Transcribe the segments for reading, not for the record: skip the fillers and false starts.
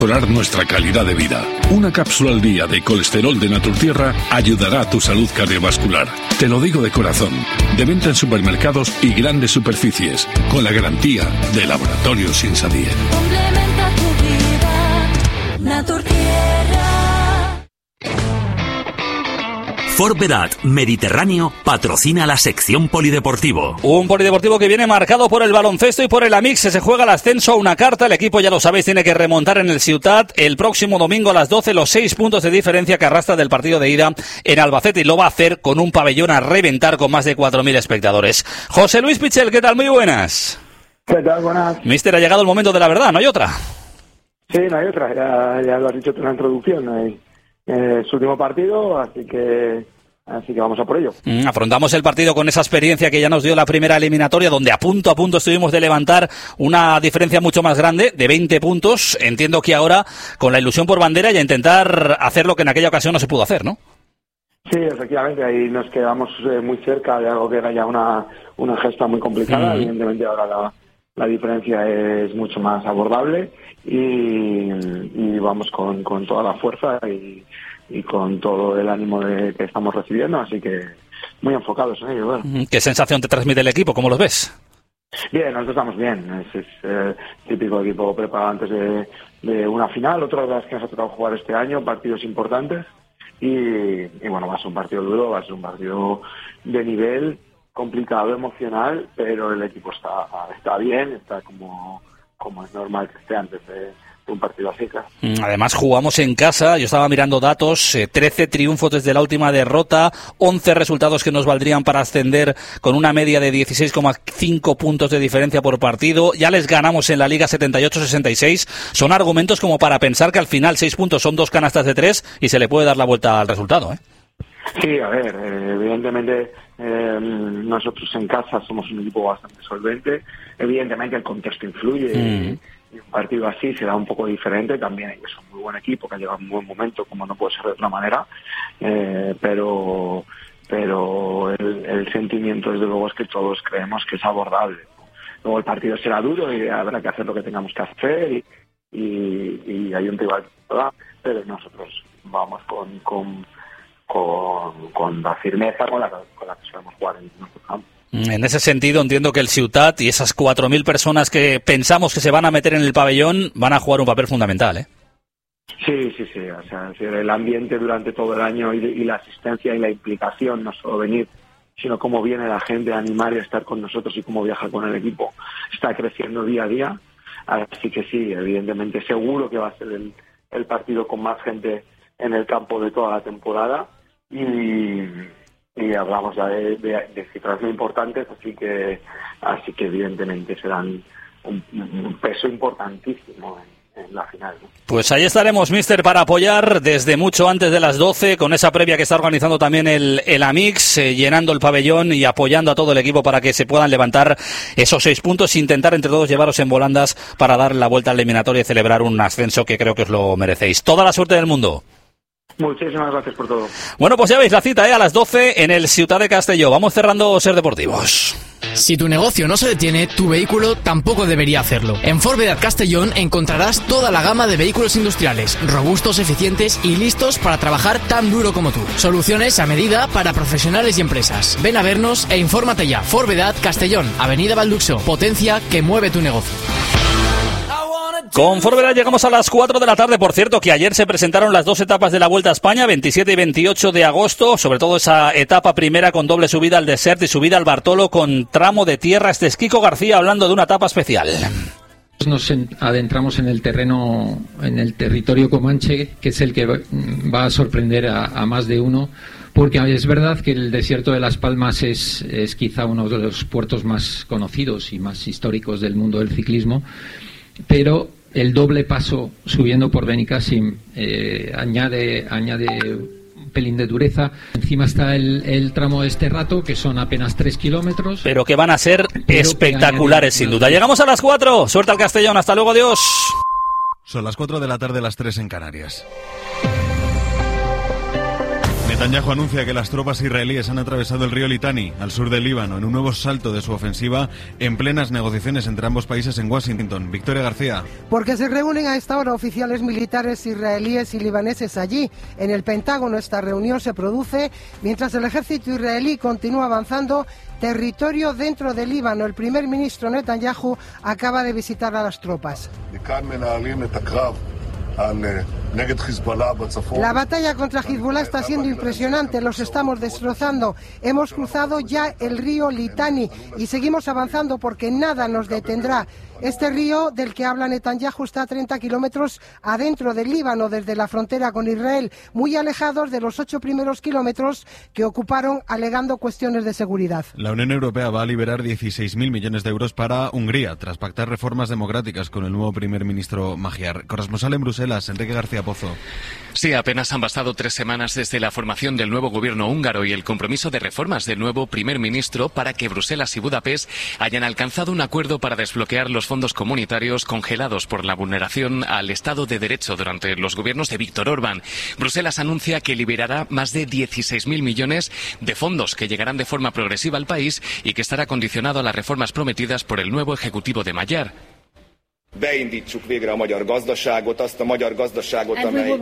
Mejorar nuestra calidad de vida. Una cápsula al día de colesterol de Naturtierra ayudará a tu salud cardiovascular. Te lo digo de corazón. De venta en supermercados y grandes superficies, con la garantía de Laboratorios Insadier. Complementa tu vida, Naturtierra. Forbedat Mediterráneo patrocina la sección polideportivo. Un polideportivo que viene marcado por el baloncesto y por el Amix. Se juega el ascenso a una carta. El equipo, ya lo sabéis, tiene que remontar en el Ciutat el próximo domingo a las 12 los 6 puntos de diferencia que arrastra del partido de ida en Albacete, y lo va a hacer con un pabellón a reventar con más de 4.000 espectadores. José Luis Pichel, ¿qué tal? Muy buenas. ¿Qué tal? Buenas. Mister, ha llegado el momento de la verdad, ¿no hay otra? Sí, no hay otra. Ya lo has dicho tú en la introducción. Su último partido, así que vamos a por ello. Afrontamos el partido con esa experiencia que ya nos dio la primera eliminatoria, donde a punto estuvimos de levantar una diferencia mucho más grande, de 20 puntos. Entiendo que ahora, con la ilusión por bandera y a intentar hacer lo que en aquella ocasión no se pudo hacer, ¿no? Sí, efectivamente, ahí nos quedamos muy cerca de algo que era ya una gesta muy complicada. Evidentemente ahora la diferencia es mucho más abordable y vamos con toda la fuerza y con todo el ánimo que estamos recibiendo, así que muy enfocados en ello. Bueno. ¿Qué sensación te transmite el equipo? ¿Cómo los ves? Bien, nosotros estamos bien. Es típico equipo preparado antes de una final, otra de las que nos ha tocado jugar este año, partidos importantes y bueno, va a ser un partido duro, va a ser un partido de nivel complicado, emocional, pero el equipo está bien, está como es normal que esté antes de un partido así, claro. Además jugamos en casa, yo estaba mirando datos, 13 triunfos desde la última derrota, 11 resultados que nos valdrían para ascender con una media de 16,5 puntos de diferencia por partido. Ya les ganamos en la Liga 78-66. Son argumentos como para pensar que al final 6 puntos son 2 canastas de 3 y se le puede dar la vuelta al resultado, ¿eh? Sí, a ver, evidentemente nosotros en casa somos un equipo bastante solvente. Evidentemente el contexto influye y un partido así será un poco diferente. También ellos son un muy buen equipo que ha llegado en un buen momento, como no puede ser de otra manera, pero el sentimiento desde luego es que todos creemos que es abordable. Luego el partido será duro y habrá que hacer lo que tengamos que hacer y hay un rival, pero nosotros vamos con la firmeza con la que solemos jugar en nuestro campo. En ese sentido entiendo que el Ciutat y esas 4.000 personas que pensamos que se van a meter en el pabellón van a jugar un papel fundamental, ¿eh? Sí. O sea, el ambiente durante todo el año y la asistencia y la implicación, no solo venir, sino cómo viene la gente a animar y a estar con nosotros y cómo viaja con el equipo, está creciendo día a día. Así que sí, evidentemente seguro que va a ser el partido con más gente en el campo de toda la temporada. Y hablamos ya de cifras muy importantes, así que evidentemente serán un peso importantísimo en la final, ¿no? Pues ahí estaremos, mister, para apoyar desde mucho antes de las 12, con esa previa que está organizando también el Amix, llenando el pabellón y apoyando a todo el equipo para que se puedan levantar esos 6 puntos, intentar entre todos llevaros en volandas para dar la vuelta a la eliminatoria y celebrar un ascenso que creo que os lo merecéis. Toda la suerte del mundo. Muchísimas gracias por todo. Bueno, pues ya veis la cita, a las 12 en el Ciutat de Castelló. Vamos cerrando Ser Deportivos. Si tu negocio no se detiene, tu vehículo tampoco debería hacerlo. En Forbedat Castellón encontrarás toda la gama de vehículos industriales, robustos, eficientes y listos para trabajar tan duro como tú. Soluciones a medida para profesionales y empresas. Ven a vernos e infórmate ya. Forbedat Castellón, Avenida Valduxo. Potencia que mueve tu negocio. Con Forbedat llegamos a las 4 de la tarde. Por cierto, que ayer se presentaron las 2 etapas de la Vuelta a España, 27 y 28 de agosto. Sobre todo esa etapa primera con doble subida al Desert y subida al Bartolo con tramo de tierra. Este es Kiko García hablando de una etapa especial. Nos adentramos en el terreno, en el territorio comanche, que es el que va a sorprender a más de uno. Porque es verdad que el desierto de Las Palmas es quizá uno de los puertos más conocidos y más históricos del mundo del ciclismo, pero el doble paso subiendo por Benicàssim añade un pelín de dureza. Encima está el tramo de este rato, que son apenas 3 kilómetros. Pero que van a ser espectaculares, sin duda. Llegamos a las 4. Suerte al Castellón. Hasta luego, adiós. Son las 4 de la tarde, las 3 en Canarias. Netanyahu anuncia que las tropas israelíes han atravesado el río Litani, al sur del Líbano, en un nuevo salto de su ofensiva, en plenas negociaciones entre ambos países en Washington. Victoria García. Porque se reúnen a esta hora oficiales militares israelíes y libaneses allí. En el Pentágono esta reunión se produce mientras el ejército israelí continúa avanzando territorio dentro del Líbano. El primer ministro Netanyahu acaba de visitar a las tropas. La batalla contra Hezbollah está siendo impresionante, los estamos destrozando. Hemos cruzado ya el río Litani y seguimos avanzando porque nada nos detendrá. Este río del que habla Netanyahu está a 30 kilómetros adentro del Líbano, desde la frontera con Israel, muy alejados de los 8 primeros kilómetros que ocuparon alegando cuestiones de seguridad. La Unión Europea va a liberar 16.000 millones de euros para Hungría, tras pactar reformas democráticas con el nuevo primer ministro Magyar. Corresponsal en Bruselas, Enrique García Pozo. Sí, apenas han bastado 3 semanas desde la formación del nuevo gobierno húngaro y el compromiso de reformas del nuevo primer ministro para que Bruselas y Budapest hayan alcanzado un acuerdo para desbloquear los fondos comunitarios congelados por la vulneración al Estado de Derecho durante los gobiernos de Víctor Orbán. Bruselas anuncia que liberará más de 16.000 millones de fondos que llegarán de forma progresiva al país y que estará condicionado a las reformas prometidas por el nuevo ejecutivo de Magyar. Beindítsuk végre a magyar gazdaságot, azt a magyar gazdaságot, amely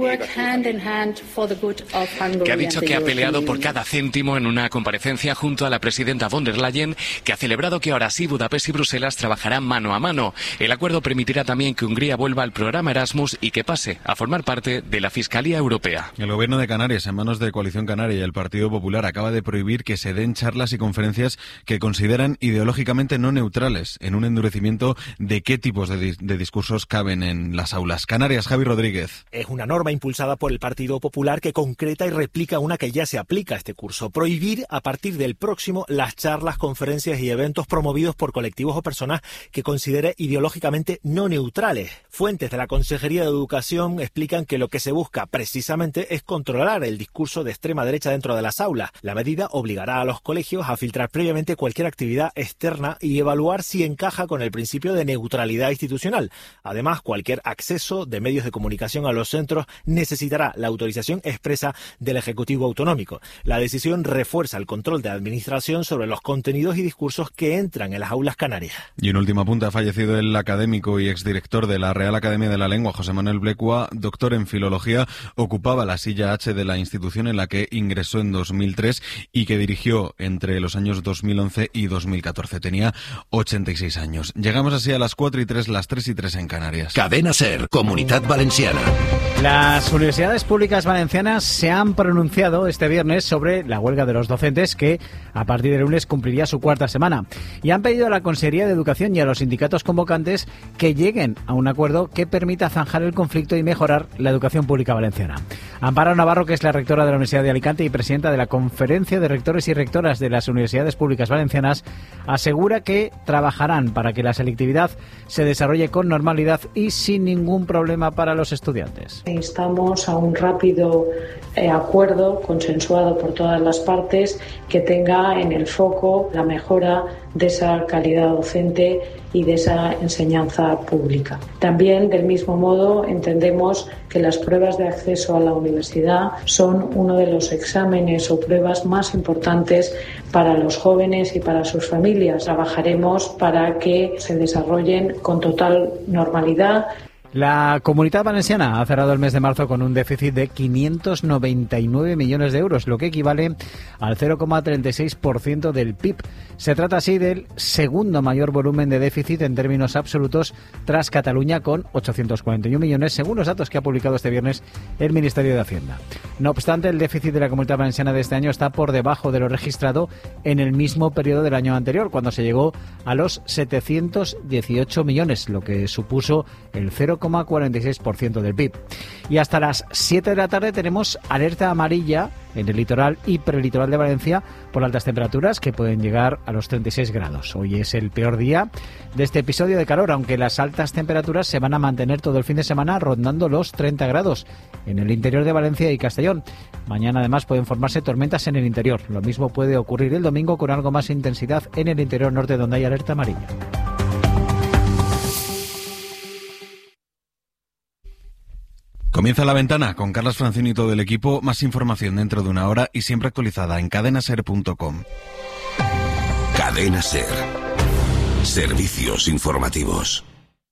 que ha dicho que ha peleado por cada céntimo en una comparecencia junto a la presidenta von der Leyen, que ha celebrado que ahora sí Budapest y Bruselas trabajarán mano a mano. El acuerdo permitirá también que Hungría vuelva al programa Erasmus y que pase a formar parte de la Fiscalía Europea. El gobierno de Canarias, en manos de Coalición Canaria y el Partido Popular, acaba de prohibir que se den charlas y conferencias que consideran ideológicamente no neutrales, en un endurecimiento de qué tipos de discursos caben en las aulas. Canarias, Javi Rodríguez. Es una norma impulsada por el Partido Popular que concreta y replica una que ya se aplica a este curso. Prohibir a partir del próximo las charlas, conferencias y eventos promovidos por colectivos o personas que considere ideológicamente no neutrales. Fuentes de la Consejería de Educación explican que lo que se busca precisamente es controlar el discurso de extrema derecha dentro de las aulas. La medida obligará a los colegios a filtrar previamente cualquier actividad externa y evaluar si encaja con el principio de neutralidad institucional. Además, cualquier acceso de medios de comunicación a los centros necesitará la autorización expresa del Ejecutivo Autonómico. La decisión refuerza el control de la Administración sobre los contenidos y discursos que entran en las aulas canarias. Y en última punta ha fallecido el académico y exdirector de la Real Academia de la Lengua, José Manuel Blecua, doctor en Filología, ocupaba la silla H de la institución en la que ingresó en 2003 y que dirigió entre los años 2011 y 2014. Tenía 86 años. Llegamos así a las 4:03, las 3:03 en Canarias. Cadena SER, Comunitat Valenciana. Las universidades públicas valencianas se han pronunciado este viernes sobre la huelga de los docentes que a partir del lunes cumpliría su 4ª semana y han pedido a la Consejería de Educación y a los sindicatos convocantes que lleguen a un acuerdo que permita zanjar el conflicto y mejorar la educación pública valenciana. Amparo Navarro, que es la rectora de la Universidad de Alicante y presidenta de la Conferencia de Rectores y Rectoras de las Universidades Públicas Valencianas, asegura que trabajarán para que la selectividad se desarrolle con normalidad y sin ningún problema para los estudiantes. Instamos a un rápido acuerdo consensuado por todas las partes que tenga en el foco la mejora de esa calidad docente y de esa enseñanza pública. También, del mismo modo, entendemos que las pruebas de acceso a la universidad son uno de los exámenes o pruebas más importantes para los jóvenes y para sus familias. Trabajaremos para que se desarrollen con total normalidad. La Comunitat Valenciana ha cerrado el mes de marzo con un déficit de 599 millones de euros, lo que equivale al 0,36% del PIB. Se trata así del segundo mayor volumen de déficit en términos absolutos tras Cataluña, con 841 millones, según los datos que ha publicado este viernes el Ministerio de Hacienda. No obstante, el déficit de la Comunitat Valenciana de este año está por debajo de lo registrado en el mismo periodo del año anterior, cuando se llegó a los 718 millones, lo que supuso el 0,46% del PIB. Y hasta las 7 de la tarde tenemos alerta amarilla en el litoral y prelitoral de Valencia por altas temperaturas que pueden llegar a los 36 grados. Hoy es el peor día de este episodio de calor, aunque las altas temperaturas se van a mantener todo el fin de semana rondando los 30 grados en el interior de Valencia y Castellón. Mañana además pueden formarse tormentas en el interior. Lo mismo puede ocurrir el domingo con algo más intensidad en el interior norte, donde hay alerta amarilla. Comienza La Ventana con Carlas Francini y todo el equipo. Más información dentro de una hora y siempre actualizada en cadenaser.com. Cadena Ser. Servicios informativos.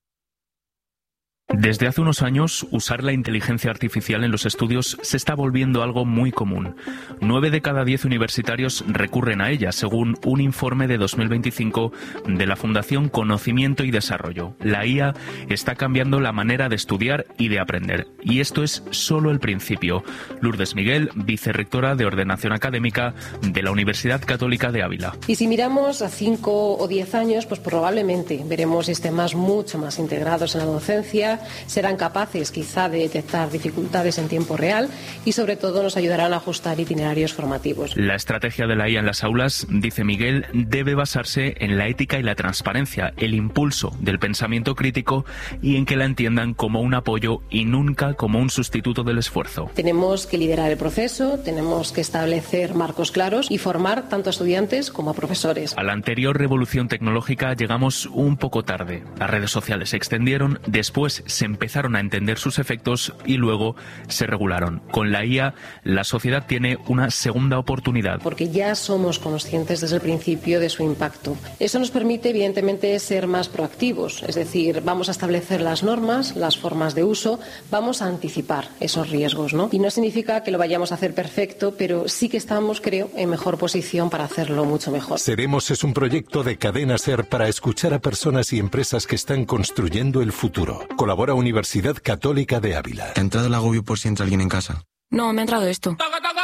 Desde hace unos años, usar la inteligencia artificial en los estudios se está volviendo algo muy común. 9 de cada 10 universitarios recurren a ella, según un informe de 2025 de la Fundación Conocimiento y Desarrollo. La IA está cambiando la manera de estudiar y de aprender. Y esto es solo el principio. Lourdes Miguel, vicerrectora de Ordenación Académica de la Universidad Católica de Ávila. Y si miramos a 5 o 10 años, pues probablemente veremos sistemas mucho más integrados en la docencia, serán capaces quizá de detectar dificultades en tiempo real y sobre todo nos ayudarán a ajustar itinerarios formativos. La estrategia de la IA en las aulas, dice Miguel, debe basarse en la ética y la transparencia, el impulso del pensamiento crítico y en que la entiendan como un apoyo y nunca como un sustituto del esfuerzo. Tenemos que liderar el proceso, tenemos que establecer marcos claros y formar tanto a estudiantes como a profesores. A la anterior revolución tecnológica llegamos un poco tarde. Las redes sociales se extendieron, después se empezaron a entender sus efectos y luego se regularon. Con la IA, la sociedad tiene una segunda oportunidad. Porque ya somos conscientes desde el principio de su impacto. Eso nos permite, evidentemente, ser más proactivos. Es decir, vamos a establecer las normas, las formas de uso, vamos a anticipar esos riesgos, ¿no? Y no significa que lo vayamos a hacer perfecto, pero sí que estamos, creo, en mejor posición para hacerlo mucho mejor. Seremos es un proyecto de Cadena Ser para escuchar a personas y empresas que están construyendo el futuro. Colabora Universidad Católica de Ávila. ¿Te ha entrado el agobio por si entra alguien en casa? No, me ha entrado esto.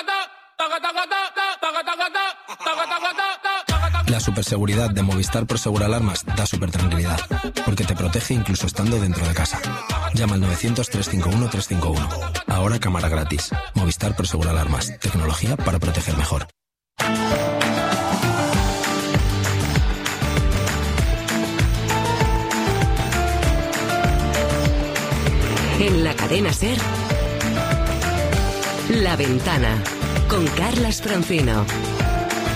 La superseguridad de Movistar Prosegur Alarmas da súper tranquilidad, porque te protege incluso estando dentro de casa. Llama al 900-351-351. Ahora cámara gratis. Movistar Prosegur Alarmas. Tecnología para proteger mejor. En la cadena Ser, La Ventana, con Carlas Francino.